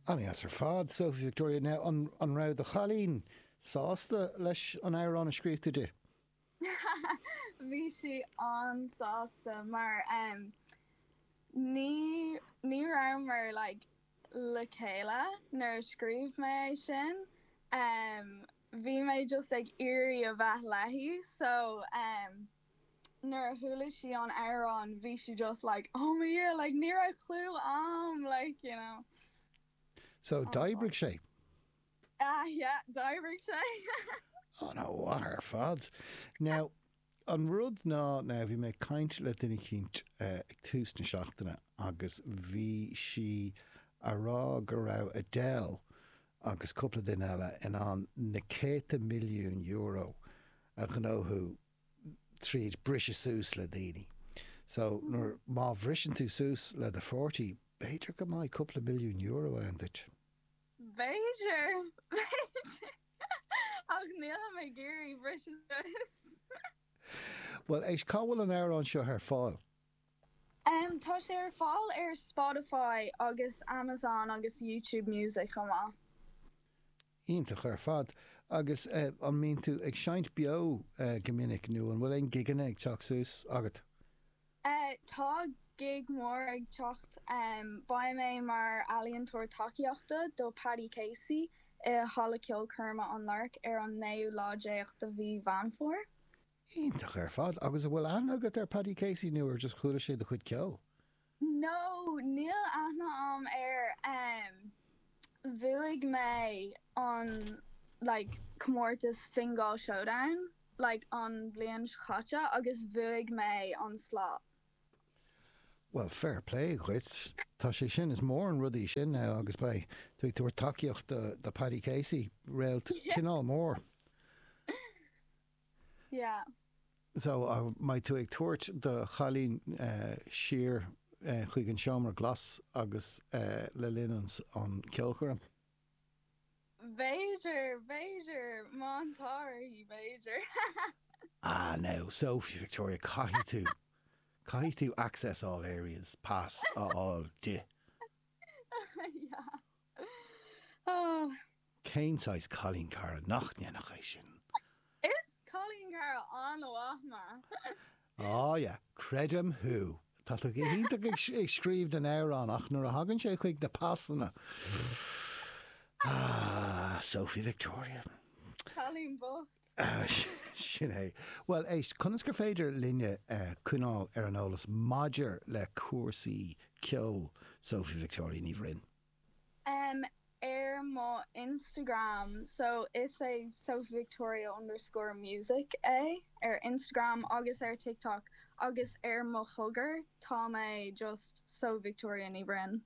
Annie as her fad, Sophie Victoria, now on round the Chalín, sásta leis an éire an a scríb today. Bhí si an sásta, mar ní raimar like le chéile nar scríb mé sin. Bhí mé just like irí a bheith leihí, so nar thula si an éire bhí si just like, oh my yeah, like ní a clue like, you know. So Daibrig sé? Yeah, Daibrig sé. Oh no, what her fads. Now, an rud ná bhí mé caint le duine cínt ag tús na seachtaine agus bhí si a rá go raibh Adele agus cúpla duine eile in an na 100 milliún euro a gnóthú tríd brise sús le daoine. So, nuair má bhrisin tú sús le de 40, beidir go mai cúpla milliún euro an dit. Beidir. Ach níl mé géirí brisin sús. Well, éis cáhfuil an éire an seo ar fáil? Tá sé ar fáil ar Spotify agus Amazon agus YouTube Music chumá. Ítach ar fad. Agus an mín tú ag seint bio gomininic nó an bhfuil ein gigan ag teach sús agat? Tá gig mór ag teacht ba mé mar alíontóir takeíochta do Paddy Casey I Hala Ceol Curma an Lark ar an 9 láidéocht a bhí Vanflór. Ítach ar fad. Agus bhfuil agat ar Paddy Casey nó ar just chuúla sé de chud ceol? No, níl aithna ar bhuaigh mé an like Comórtas Fingal Showdown like an blian chatte agus bhuaigh mé an slot. Well, fair play, chuit. Tá sé sin is mór an rudí sin now agus by túir takeíocht the Paddy Casey réalt cinál mór. Yeah. So mai tú ag tuairt de Chalín siar chuig an seomar glas agus le linens an ceolchuram. Beidir, Montáir, Beidir. No, Sophie Victoria, caithí tú access all areas, pass all di. Yeah. Oh. Céin sais Colleen Cara nachne nach é sin. Is Colleen Cara an óachma? Oh yeah, credum who. Tá go hínta ag scríb den éire an ach nuair a hagann sé chuig de passanna. Sophie Victoria. Colleen Bucht. Sin é. Well, éis conas gur féidir linne cúnáil ar an ólas maidir le cuasaí ceol Sophie Victoria ní bhrin? Ar má Instagram, so is a Sophie Victoria _music ar Instagram agus ar TikTok agus ar má chugar tá mé just So Victoria ní bhrin.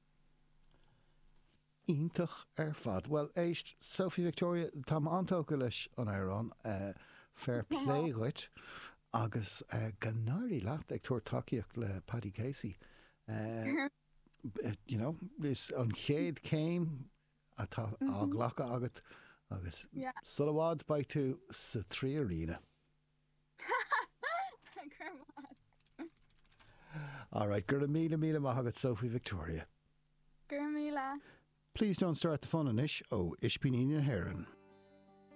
Ítach ar fad. Well, éist Sophie Victoria tá antóca leis an éireán fair play chuit agus gannáirí leat ag tuair takeíocht le Paddy Casey. You know, is an chéad céim atá aglacha agat agus sulhád by tú sa trí arína. All right, gur míle maithagat Sophie Victoria. Gur míle. Please don't start the fun on ish. Oh, Ishpinina Heron.